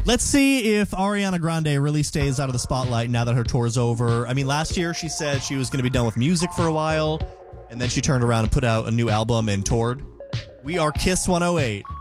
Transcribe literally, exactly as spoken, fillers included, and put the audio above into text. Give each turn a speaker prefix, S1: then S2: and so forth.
S1: Let's see if Ariana Grande really stays out of the spotlight now that her tour is over. I mean, last year she said she was going to be done with music for a while, and then she turned around and put out a new album and toured. We are Kiss one oh eight.